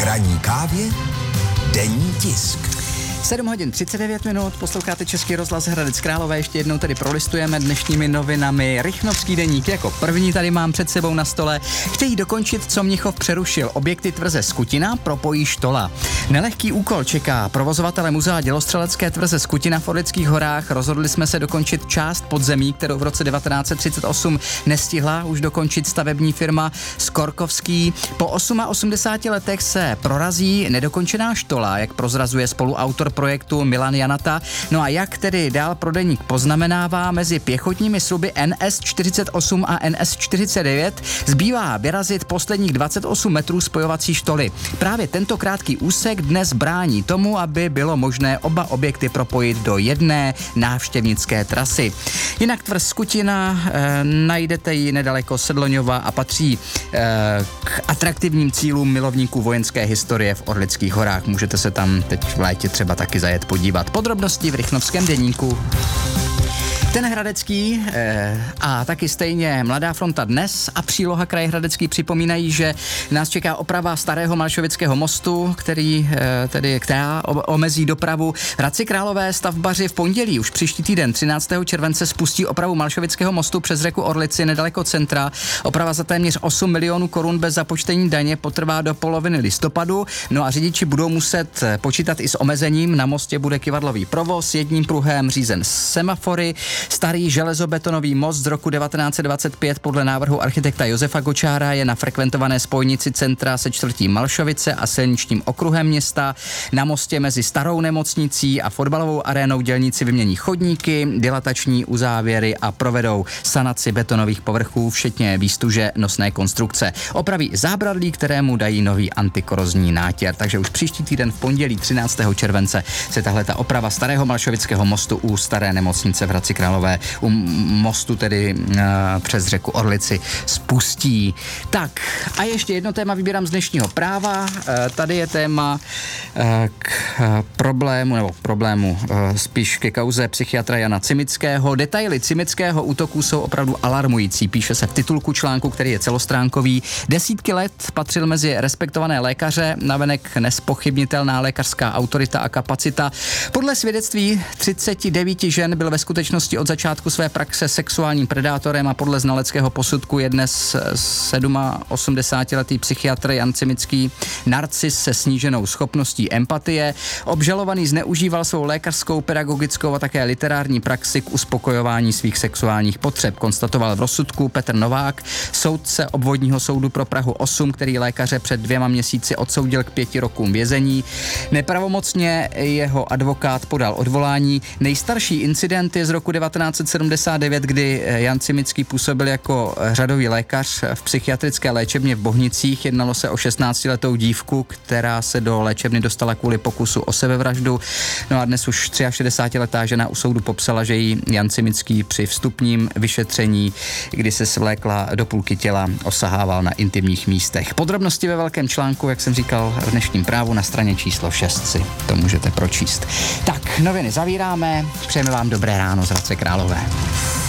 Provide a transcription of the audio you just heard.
ranní kávě denní tisk. 7 hodin 39 minut, posloucháte Český rozhlas Hradec Králové, ještě jednou tady prolistujeme dnešními novinami. Rychnovský deník jako první tady mám před sebou na stole. Chtějí dokončit, co Mnichov přerušil. Objekty tvrze Skutina propojí Štola. Nelehký úkol čeká provozovatele muzea dělostřelecké tvrze Skutina v Orlických horách. Rozhodli jsme se dokončit část podzemí, kterou v roce 1938 nestihla už dokončit stavební firma Skorkovský. Po 88 letech se prorazí nedokončená štola, jak prozrazuje spoluautor projektu Milan Janata. No a jak tedy dál pro deník poznamenává, mezi pěchotními sruby NS48 a NS49 zbývá vyrazit posledních 28 metrů spojovací štoly. Právě tento krátký úsek dnes brání tomu, aby bylo možné oba objekty propojit do jedné návštěvnické trasy. Jinak tvrz Skutina, najdete ji nedaleko Sedloňova a patří k atraktivním cílům milovníků vojenské historie v Orlických horách. Můžete se tam teď v létě třeba taky zajet podívat. Podrobnosti v Rychnovském deníku. Ten hradecký a taky stejně Mladá fronta dnes a příloha Kraje Hradecký připomínají, že nás čeká oprava starého Malšovického mostu, která omezí dopravu. V Hradci Králové stavbaři v pondělí už příští týden 13. července spustí opravu Malšovického mostu přes řeku Orlici nedaleko centra. Oprava za téměř 8 milionů korun bez započtení daně potrvá do poloviny listopadu. No a řidiči budou muset počítat i s omezením. Na mostě bude kyvadlový provoz, jedním pruhem řízen semafory. Starý železobetonový most z roku 1925 podle návrhu architekta Josefa Gočára je na frekventované spojnici centra se čtvrtí Malšovice a silničním okruhem města. Na mostě mezi starou nemocnicí a fotbalovou arénou dělníci vymění chodníky, dilatační uzávěry a provedou sanaci betonových povrchů, včetně výstuže nosné konstrukce. Opraví zábradlí, kterému dají nový antikorozní nátěr. Takže už příští týden v pondělí 13. července se tahle ta oprava starého Malšovického mostu u staré nemocnice v Hradci Králové u mostu tedy přes řeku Orlici spustí. Tak a ještě jedno téma vybírám z dnešního práva. Tady je téma k problému spíš ke kauze psychiatra Jana Cimického. Detaily Cimického útoku jsou opravdu alarmující. Píše se v titulku článku, který je celostránkový. Desítky let patřil mezi respektované lékaře, navenek nespochybnitelná lékařská autorita a kapacita. Podle svědectví 39 žen byl ve skutečnosti od začátku své praxe sexuálním predátorem a podle znaleckého posudku je dnes 87letý psychiatr Jan Cimický narcis se sníženou schopností empatie. Obžalovaný zneužíval svou lékařskou, pedagogickou a také literární praxi k uspokojování svých sexuálních potřeb, konstatoval v rozsudku Petr Novák, soudce obvodního soudu pro Prahu 8, který lékaře před 2 měsíci odsoudil k 5 rokům vězení. Nepravomocně jeho advokát podal odvolání. Nejstarší incident je z roku 1979, kdy Jan Cimický působil jako řadový lékař v psychiatrické léčebně v Bohnicích. Jednalo se o 16letou dívku, která se do léčebny dostala kvůli pokusu o sebevraždu. No a dnes už 63letá žena u soudu popsala, že jí Jan Cimický při vstupním vyšetření, kdy se svlékla do půlky těla, osahával na intimních místech. Podrobnosti ve velkém článku, jak jsem říkal, v dnešním právu na straně číslo 6 si to můžete pročíst. Tak, noviny zavíráme. Přejeme vám dobré ráno z Hradce Králové.